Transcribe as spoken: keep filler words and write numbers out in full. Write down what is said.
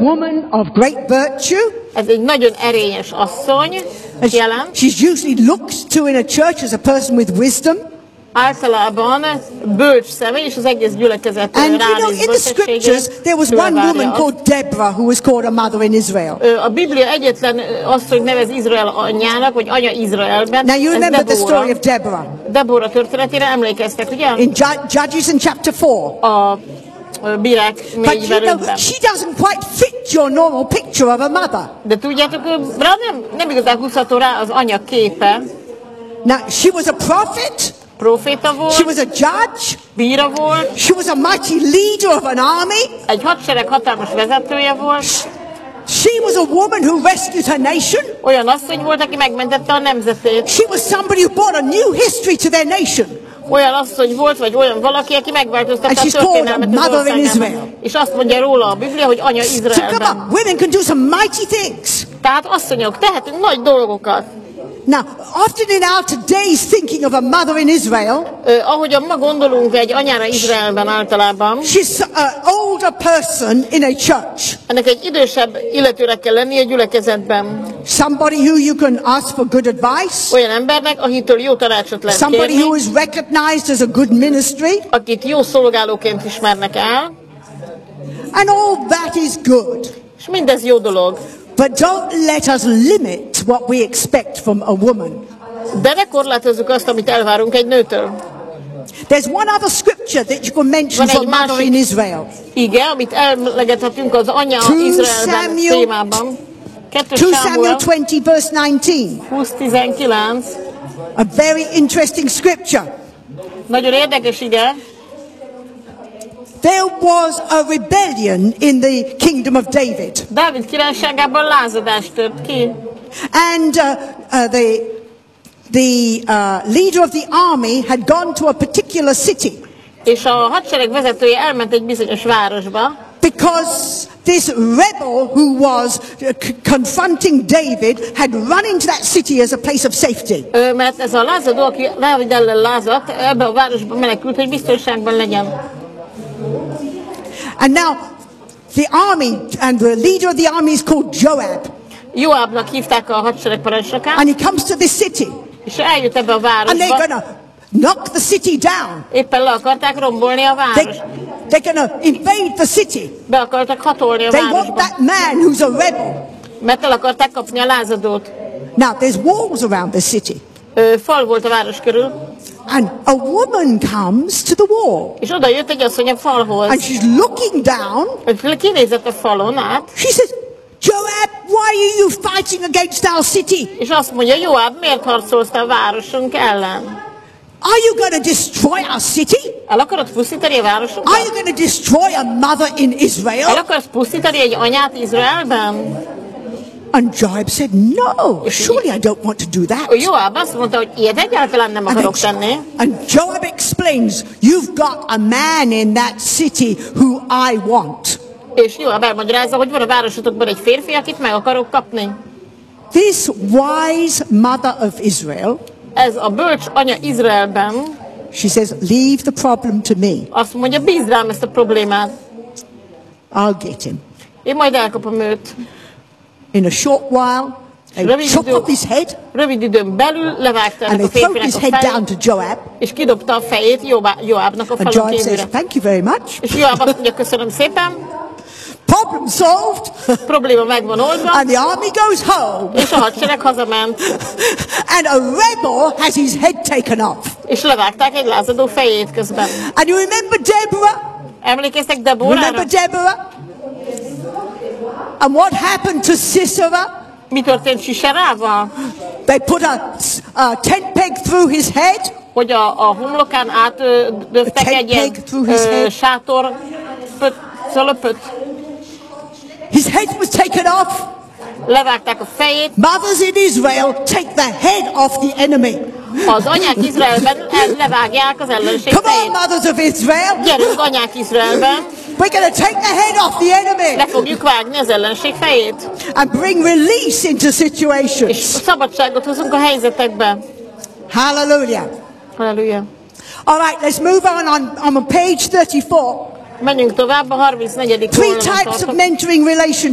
woman of great virtue. Ez egy nagyon erényes asszony, jelen. She's usually looked to in a church as a person with wisdom. Általában bölcs személy, és az egész gyülekezet And you know, in the scriptures, there was one woman called Deborah who was called a mother in Israel. A Biblia egyetlen asszony nevez Izrael anyjának, vagy anya Izraelben. Now you remember the story of Deborah. Deborah történetére emlékeztek, ugye? In Judges in chapter four. A Bírák négyben ötben. She doesn't quite fit your normal picture of a mother. De tudjátok, rá nem, nem igazán húzható rá az anya képe. Now she was a prophet. Proféta volt. She was a judge. Bíra volt. She was a mighty leader of an army. Egy hadsereg hatalmas vezetője volt. She was a woman who rescued her nation. Olyan asszony volt, aki megmentette a nemzetét. She was somebody who brought a new history to their nation. Olyan asszony volt, vagy olyan valaki, aki megváltoztatta a történelmet az országában. És azt mondja róla a Biblia, hogy anya Izraelben. Women can do some mighty things. Tehát asszonyok, tehetünk nagy dolgokat. Now, often in our today's thinking of a mother in Israel, uh, ahogyan ma gondolunk egy anyára Izraelben általában, she's an older person in a church. Ennek egy idősebb illetőnek kell lennie a gyülekezetben. Somebody who you can ask for good advice. Olyan embernek, akitől jó tanácsot lehet kérni. Somebody who is recognized as a good ministry. Akit jó szolgálóként ismernek el. And all that is good. És mindez jó dolog. But don't let us limit what we expect from a woman. De ne korlátozzuk azt, amit elvárunk egy nőtől. There's one other scripture that you can mention for mother in Israel. Igen, amit emlegethetünk az anya Izraelben témában. two Samuel twenty verse nineteen. húsz tizenkilenc. A very interesting scripture. Nagyon érdekes ige. There was a rebellion in the kingdom of David. Dávid királyságában lázadás tört ki. And uh, uh, the the uh, leader of the army had gone to a particular city. És a hadsereg vezetője elment egy bizonyos városba. Because this rebel who was confronting David had run into that city as a place of safety. Ö, mert ez a lázadó, aki Dávid ellen lázadt, ebbe a városba menekült, hogy biztonságban legyen. And now the army and the leader of the army is called Joab. Joabnak hívták a hadsereg parancsnokát. And he comes to this city. És eljött ebbe a városba. And they're gonna knock the city down. Éppen le akarták rombolni a várost. They, they're gonna invade the city. Be akartak hatolni a they városba. want that man who's a rebel. Mert el akarták kapni a lázadót. Now there's walls around the city. Ö, fal volt a város körül. And a woman comes to the wall. És oda jött egy asszony a falhoz. And she's looking down. Kinézett a falon át. She says, Joab, why are you fighting against our city? És azt mondja, Joab, miért harcolsz a városunk ellen? Are you going to destroy our city? El akarod pusztítani a városunkat? Are you going to destroy a mother in Israel? El akarsz pusztítani egy anyát Izraelben? And Joab said, no, surely I don't want to do that. Joab azt mondta, hogy ilyet egyáltalán nem akarok tenni. And Joab explains, you've got a man in that city who I want. És Joab elmagyarázza, hogy van a városotokban egy férfi, akit meg akarok kapni. This wise mother of Israel, ez a bölcs anya Izraelben, she says, leave the problem to me. Azt mondja, bízd rám ezt a problémát. I'll get him. Én majd elkapom őt. In a short while, they chop off his head. Rövid időn belül levágta and a férfinek his a head fejét, down to Joab. És kidobta a fejét Joabnak a falon kívülre. Thank you very much. És Joab azt mondja, köszönöm szépen. Problem solved. Probléma meg van oldva. And the army goes home. És a hadsereg hazament. And a rebel has his head taken off. És levágták egy lázadó fejét közben. And you remember Deborah? Emlékeztek Deborahra? Remember Deborah? And what happened to Sisera? Mi történt Siserával? They put a, a tent peg through his head. Hogy a, a homlokán átdöftek egy ilyen sátor szölöpöt. His head was taken off. Levágták a fejét. Mothers in Israel take the head off the enemy. Az anyák Izraelben levágják az ellenség Come fejét. on, mothers of Israel. Gyerünk, anyák Izraelben. We're going to take the head off the enemy. Le fogjuk vágni az ellenség fejét. And bring release into situations. És szabadságot hozunk a helyzetekbe. Hallelujah. Hallelujah. All right, let's move on. I'm on page thirty-four. Menjünk tovább a harmincnegyedik Three types of mentoring relationships.